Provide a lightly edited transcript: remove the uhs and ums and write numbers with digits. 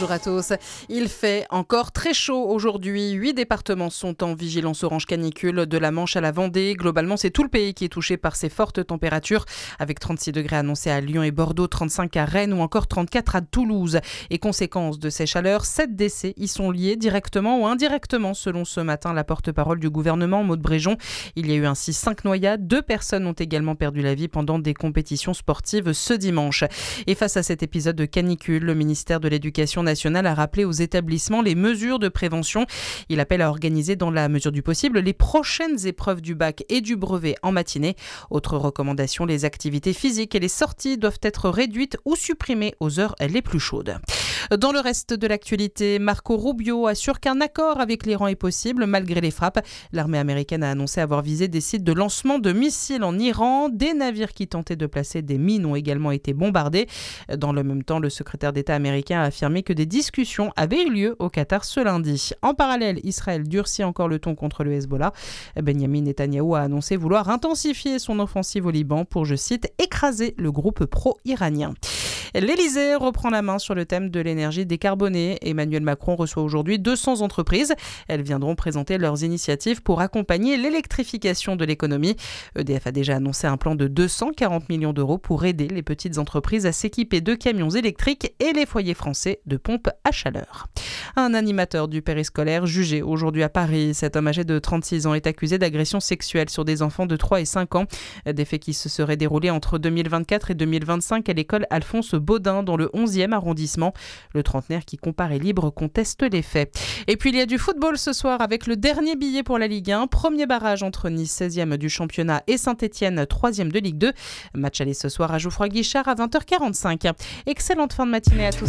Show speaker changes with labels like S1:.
S1: Bonjour à tous. Il fait encore très chaud aujourd'hui. 8 départements sont en vigilance orange canicule, de la Manche à la Vendée. Globalement, c'est tout le pays qui est touché par ces fortes températures, avec 36 degrés annoncés à Lyon et Bordeaux, 35 à Rennes ou encore 34 à Toulouse. Et conséquence de ces chaleurs, 7 décès y sont liés directement ou indirectement, selon ce matin la porte-parole du gouvernement, Maud Bréjon. Il y a eu ainsi 5 noyades. 2 personnes ont également perdu la vie pendant des compétitions sportives ce dimanche. Et face à cet épisode de canicule, le ministère de l'Éducation nationale a rappelé aux établissements les mesures de prévention. Il appelle à organiser dans la mesure du possible les prochaines épreuves du bac et du brevet en matinée. Autre recommandation, les activités physiques et les sorties doivent être réduites ou supprimées aux heures les plus chaudes. Dans le reste de l'actualité, Marco Rubio assure qu'un accord avec l'Iran est possible malgré les frappes. L'armée américaine a annoncé avoir visé des sites de lancement de missiles en Iran. Des navires qui tentaient de placer des mines ont également été bombardés. Dans le même temps, le secrétaire d'État américain a affirmé que des discussions avaient eu lieu au Qatar ce lundi. En parallèle, Israël durcit encore le ton contre le Hezbollah. Benjamin Netanyahou a annoncé vouloir intensifier son offensive au Liban pour, je cite, écraser le groupe pro-iranien. L'Elysée reprend la main sur le thème de l'énergie décarbonée. Emmanuel Macron reçoit aujourd'hui 200 entreprises. Elles viendront présenter leurs initiatives pour accompagner l'électrification de l'économie. EDF a déjà annoncé un plan de 240 millions d'euros pour aider les petites entreprises à s'équiper de camions électriques et les foyers français de pompes à chaleur. Un animateur du périscolaire jugé aujourd'hui à Paris. Cet homme âgé de 36 ans est accusé d'agression sexuelle sur des enfants de 3 et 5 ans. Des faits qui se seraient déroulés entre 2024 et 2025 à l'école Alphonse Baudin dans le 11e arrondissement. Le trentenaire qui comparaît libre conteste les faits. Et puis il y a du football ce soir avec le dernier billet pour la Ligue 1. Premier barrage entre Nice 16e du championnat et Saint-Etienne 3e de Ligue 2. Match aller ce soir à Geoffroy-Guichard à 20h45. Excellente fin de matinée à tous.